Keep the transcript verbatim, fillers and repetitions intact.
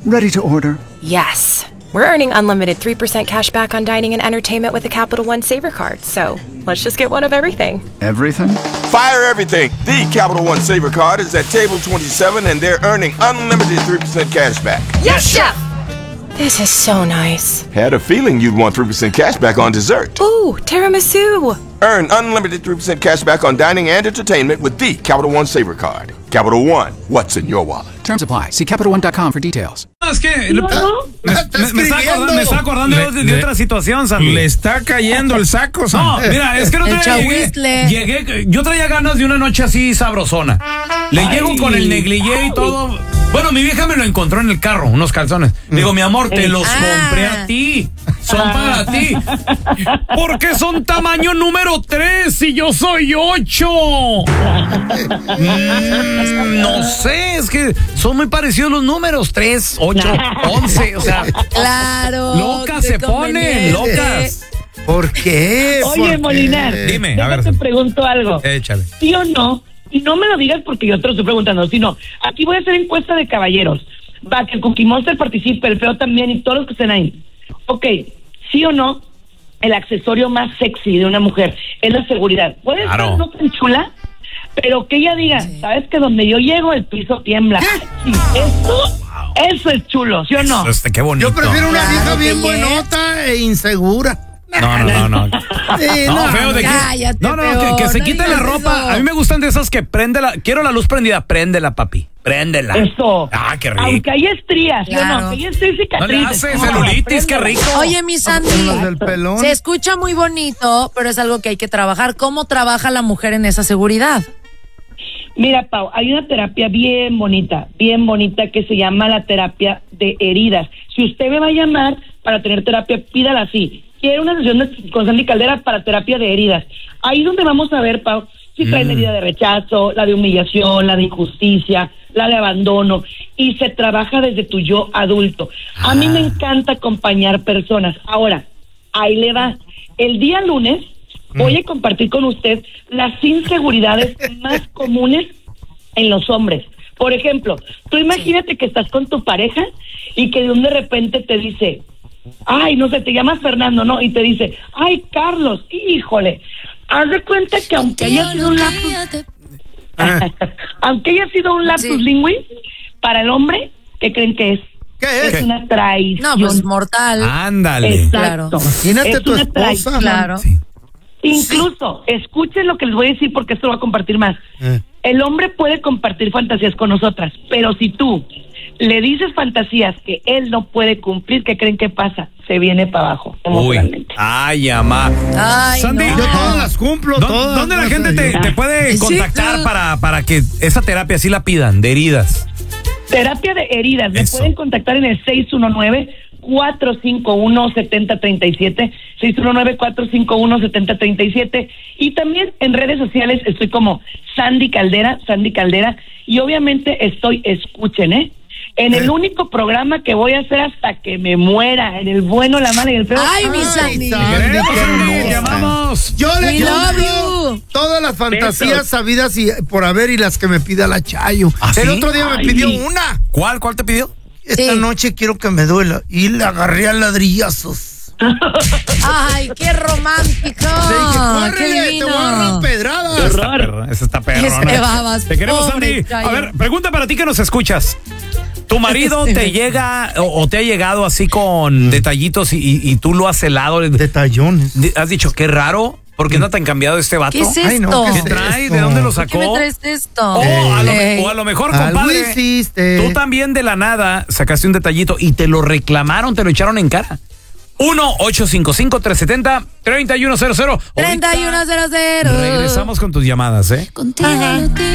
Ready to order. Yes. We're earning unlimited three percent cash back on dining and entertainment with a Capital One Saver card. So let's just get one of everything. Everything? Fire everything. The Capital One Saver card is at table twenty-seven, and they're earning unlimited three percent cash back. Yes, Chef! This is so nice. Had a feeling you'd want three percent cash back on dessert. Ooh, tiramisu. Earn unlimited three percent cash back on dining and entertainment with the Capital One Saver card. Capital One, what's in your wallet? Terms apply. See Capital One dot com for details. Es que no, no. Me, me, me, está acordando, me está acordando le, de, de otra situación, Sandy. Le está cayendo el saco, Sandy. No, mira, es que no traía, llegué, llegué, yo traía ganas de una noche así sabrosona. Le Ay. llego con el negligé y todo. Bueno, mi vieja me lo encontró en el carro, unos calzones. Digo, mi amor, te los ah. compré a ti. Son ah. para ti. ¿Por qué son tamaño número tres y yo soy ocho? mm, no sé, es que son muy parecidos los números. Tres, ocho, once, o sea. Claro. Locas se ponen, locas. ¿Por qué? Oye, ¿Por Molinar, qué? Dime, a ver. Te pregunto algo. Échale. ¿Sí o no? Y no me lo digas porque yo te lo estoy preguntando, sino aquí voy a hacer encuesta de caballeros. Va, que el Cookie Monster participe, el feo también y todos los que estén ahí. Ok, ¿sí o no? El accesorio más sexy de una mujer es la seguridad. Puede claro. ser no tan chula, pero que ella diga, sí. ¿sabes que donde yo llego el piso tiembla? Sí, eso, eso es chulo, ¿sí o no? Eso, este, qué bonito. Yo prefiero una claro, vieja bien bien. buenota e insegura. No, no, no, no. Sí, no, no, feo de que, cállate, no, no, peor, que, que se no quite la ropa. eso. A mí me gustan de esas que prende la, quiero la luz prendida, préndela, papi. Préndela. Eso. Ah, qué rico. Aunque hay estrías, claro. ¿sí o no? Aunque hay estrías y cicatrices. No le hace celulitis, qué rico. Oye, mi Sandy, Los del pelón. se escucha muy bonito, pero es algo que hay que trabajar. ¿Cómo trabaja la mujer en esa seguridad? Mira, Pau, hay una terapia bien bonita, bien bonita que se llama la terapia de heridas. Si usted me va a llamar para tener terapia, pídala así. Quiero una sesión de, con Sandy Caldera para terapia de heridas. Ahí donde vamos a ver, Pau, si traen mm. herida de rechazo, la de humillación, la de injusticia, la de abandono, y se trabaja desde tu yo adulto. Ah. A mí me encanta acompañar personas. Ahora, ahí le va. El día lunes mm. voy a compartir con usted las inseguridades más comunes en los hombres. Por ejemplo, tú imagínate que estás con tu pareja y que de un de repente te dice, ay, no sé, te llamas Fernando, ¿no? Y te dice, ay, Carlos, híjole, haz de cuenta que aunque haya sido un lapsus, aunque haya sido un lapsus sí. linguis, para el hombre, ¿qué creen que es? ¿Qué es? Es una traición. No, pues mortal. Ándale. Exacto. Imagínate es tu una esposa. traición. Claro. Sí. Incluso, sí. escuchen lo que les voy a decir porque esto lo voy a compartir más. Eh. El hombre puede compartir fantasías con nosotras, pero si tú le dices fantasías que él no puede cumplir, ¿qué creen que pasa? Se viene para abajo. Uy, ay, amá. Ay, Sandy, no. Yo todas las cumplo, ¿Dó- todas. ¿Dónde la no gente sé te, yo. te puede contactar Sí, para, para que esa terapia sí la pidan, de heridas? Terapia de heridas. Me Eso. pueden contactar en el seis uno nueve, cuatro cinco uno, siete cero tres siete, seis uno nueve, cuatro cinco uno, siete cero tres siete, y también en redes sociales estoy como Sandy Caldera, Sandy Caldera, y obviamente estoy, escuchen, ¿eh? En el único programa que voy a hacer hasta que me muera, en el bueno, la mala y el feo. Ay, mi Sandy. Sandy, Queremos, qué Sandy, hermosa. te amamos. Yo le We love cumplo you. todas las fantasías Besos. sabidas y por haber y las que me pida la Chayo. ¿Ah, El sí? otro día me Ay. pidió una. ¿Cuál? ¿Cuál te pidió? Esta Sí. noche quiero que me duela. Y la agarré a ladrillazos. Ay, qué romántico. Le dije, qué córrele, te voy a agarrar divino. pedradas. Esa está perra, esa está perrona. Este babas, Te queremos, pobre Sandy. Chayo. A ver, pregunta para ti que nos escuchas. ¿Tu marido te llega o, o te ha llegado así con detallitos y, y- y tú lo has celado? Detallones. Di- ¿Has dicho qué raro? ¿Por qué no te han cambiado este vato? ¿Qué es esto? Ay, no, ¿qué ¿Qué es trae? esto? ¿De dónde lo ¿Por qué sacó? me traes esto? O a, lo, Ey. o a lo mejor, Algo compadre, hiciste. tú también de la nada sacaste un detallito y te lo reclamaron, te lo echaron en cara. uno ocho cinco cinco, tres siete cero, tres uno cero cero. treinta y uno cero cero. Regresamos con tus llamadas, ¿eh? Contigo.